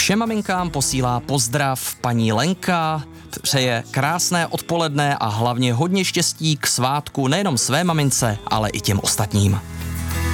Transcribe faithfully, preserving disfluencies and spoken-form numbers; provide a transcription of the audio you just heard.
Všem maminkám posílá pozdrav paní Lenka, přeje krásné odpoledne a hlavně hodně štěstí k svátku nejenom své mamince, ale i těm ostatním.